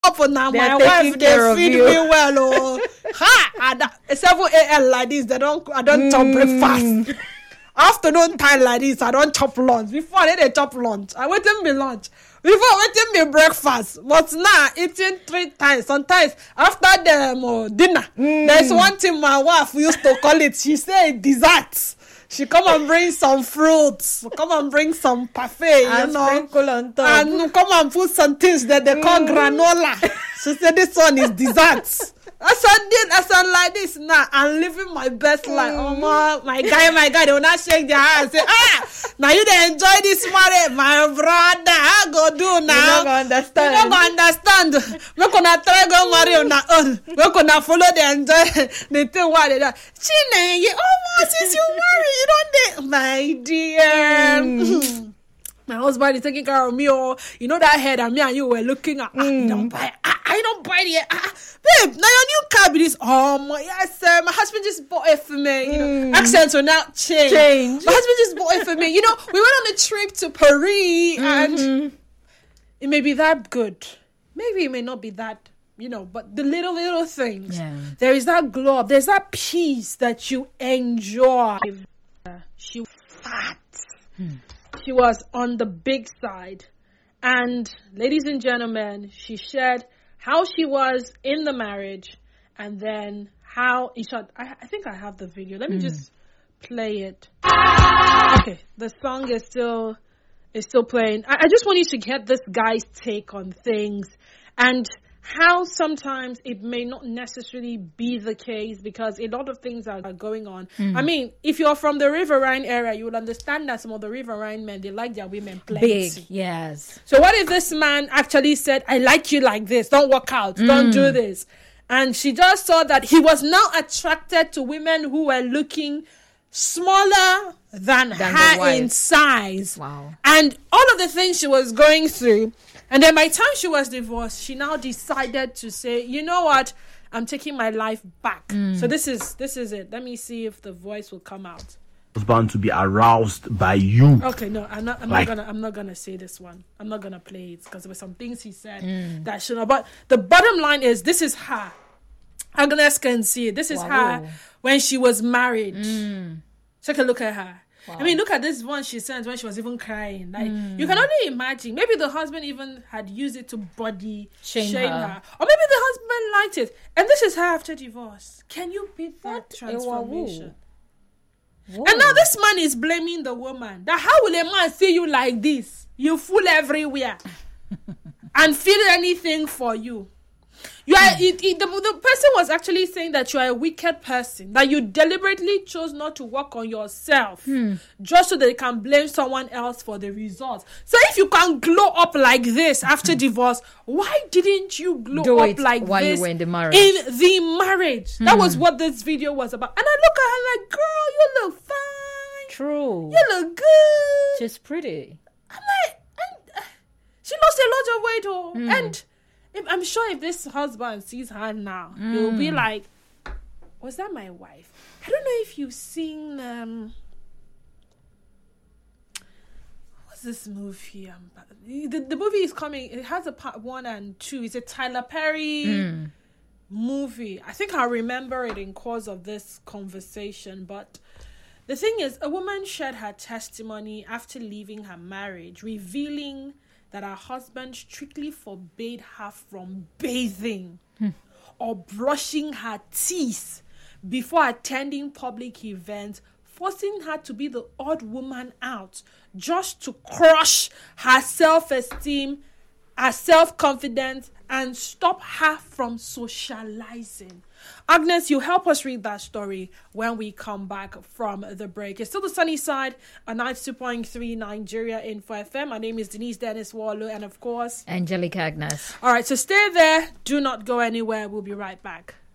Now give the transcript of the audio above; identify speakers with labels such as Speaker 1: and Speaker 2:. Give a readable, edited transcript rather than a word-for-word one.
Speaker 1: hope now my
Speaker 2: taking
Speaker 1: wife
Speaker 2: care
Speaker 1: they
Speaker 2: of
Speaker 1: feed
Speaker 2: you.
Speaker 1: me well. Oh, ha! At 7 a.m. like this, I don't chop breakfast. Afternoon time like this, I don't chop lunch. Before they chop lunch, I wait me lunch. Before waiting me breakfast, but now eating 3 times. Sometimes after the dinner, there's one thing my wife used to call it. She said desserts. She come and bring some fruits, come and bring some parfait,
Speaker 2: and sprinkle on top,
Speaker 1: and come and put some things that they call granola. She said this one is desserts. As I like this now, I'm living my best life. Oh my guy, they will not shake their hands. Say, now you dey enjoy this marriage, my brother. I go do now.
Speaker 2: You not gonna understand.
Speaker 1: You not gonna understand. We gonna try go marry on our own. We gonna follow the enjoy the thing what they do. Chine, you almost since you marry, you don't my dear. My husband is taking care of me. Oh, you know that head and me and you were looking at. You don't buy. I don't buy it. Babe, now your new car be this. Oh my, yes, my husband just bought it for me. You know, accents will now change. My husband just bought it for me. You know, we went on a trip to Paris, and it may be that good. Maybe it may not be that. You know, but the little things. Yeah. There is that glow up. There's that peace that you enjoy. She was fat. She was on the big side. And ladies and gentlemen, she shared how she was in the marriage and then how, in short, I think I have the video. Let me just play it. Okay, the song is still playing. I just want you to get this guy's take on things and how sometimes it may not necessarily be the case because a lot of things are going on. I mean, if you're from the Riverine area, you will understand that some of the Riverine men, they like their women plenty.
Speaker 2: Big, yes.
Speaker 1: So what if this man actually said, I like you like this, don't work out, don't do this. And she just saw that he was now attracted to women who were looking smaller than her in size.
Speaker 2: Wow.
Speaker 1: And all of the things she was going through. And then by the time she was divorced, she now decided to say, you know what? I'm taking my life back. So this is it. Let me see if the voice will come out.
Speaker 3: Bound to be aroused by you.
Speaker 1: Okay, no, I'm not gonna say this one. I'm not gonna play it because there were some things he said that should not. But the bottom line is, this is her. Agnes can see it. This is her when she was married. Take a look at her. Wow. I mean, look at this one she sent when she was even crying. Like, you can only imagine. Maybe the husband even had used it to body shame her. Or maybe the husband liked it. And this is her after divorce. Can you beat that transformation? Whoa. And now this man is blaming the woman. That how will a man see you like this? You fool everywhere. And feel anything for you. You are the person was actually saying that you are a wicked person, that you deliberately chose not to work on yourself just so that you can blame someone else for the results. So if you can glow up like this after divorce, why didn't you glow up like
Speaker 2: while
Speaker 1: this
Speaker 2: you were in the marriage?
Speaker 1: That was what this video was about. And I look at her like, girl, you look fine.
Speaker 2: True.
Speaker 1: You look good.
Speaker 2: She's pretty.
Speaker 1: I'm like, and, she lost a lot of weight, and I'm sure if this husband sees her now, he'll be like, was that my wife? I don't know if you've seen, what's this movie? The movie is coming. It has a part 1 and 2. It's a Tyler Perry movie. I think I'll remember it in course of this conversation. But the thing is, a woman shared her testimony after leaving her marriage, revealing that her husband strictly forbade her from bathing or brushing her teeth before attending public events, forcing her to be the odd woman out just to crush her self-esteem, her self-confidence, and stop her from socializing. Agnes, you help us read that story when we come back from the break. It's still the sunny side on 92.3 Nigeria Info FM. My name is Denise Dennis Wallo, and of course,
Speaker 2: Angelica Agnes.
Speaker 1: All right, so stay there. Do not go anywhere. We'll be right back.